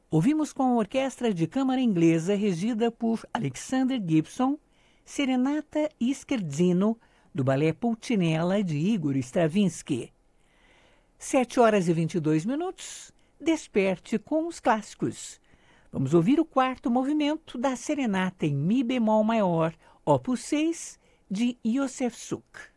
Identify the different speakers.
Speaker 1: Ouvimos com a Orquestra de Câmara Inglesa, regida por Alexander Gibson, Serenata Scherzino, do Balé Pulcinella, de Igor Stravinsky. 7h22, desperte com os clássicos. Vamos ouvir o quarto movimento da Serenata em Mi bemol maior, opus 6, de Josef Suk.